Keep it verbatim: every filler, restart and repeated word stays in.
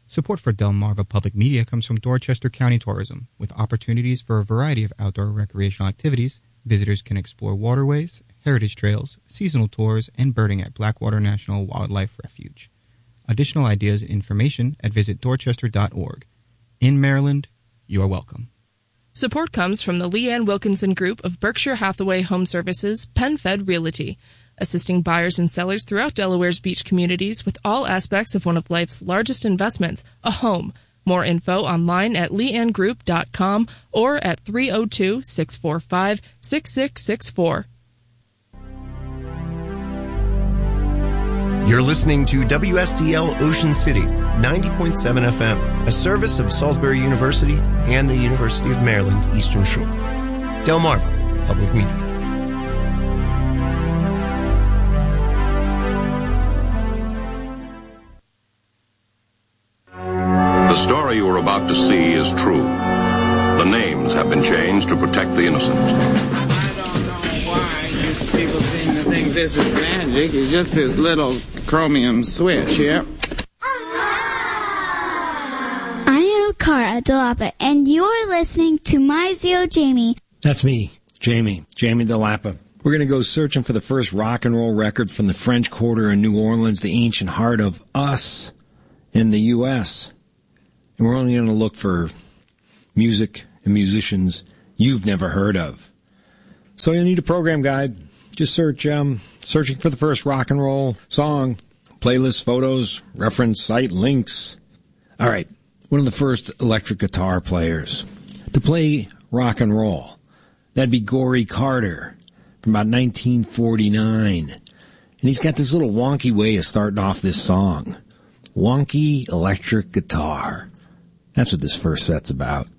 Support for Delmarva Public Media comes from Dorchester County Tourism. With opportunities for a variety of outdoor recreational activities, visitors can explore waterways, heritage trails, seasonal tours, and birding at Blackwater National Wildlife Refuge. Additional ideas and information at visit dorchester dot org. In Maryland, you are welcome. Support comes from the Leanne Wilkinson Group of Berkshire Hathaway Home Services, PenFed Realty, assisting buyers and sellers throughout Delaware's beach communities with all aspects of one of life's largest investments, a home. More info online at leanne group dot com or at three oh two, six four five, six six six four. You're listening to W S D L Ocean City, ninety point seven F M, a service of Salisbury University and the University of Maryland Eastern Shore. Delmarva Public Media. The story you are about to see is true. The names have been changed to protect the innocent. I don't know why people seem to think this is magic. It's just this little chromium switch, yep. I am Cara DeLapa, and you are listening to My Zio Jamie. That's me, Jamie, Jamie DeLapa. We're going to go searching for the first rock and roll record from the French Quarter in New Orleans, the ancient heart of us in the U S And we're only going to look for music and musicians you've never heard of. So you'll need a program guide. Just search, um, searching for the first rock and roll song, playlists, photos, reference site, links. All right. One of the first electric guitar players to play rock and roll. That'd be Gory Carter from about nineteen forty-nine. And he's got this little wonky way of starting off this song. Wonky electric guitar. That's what this first set's about.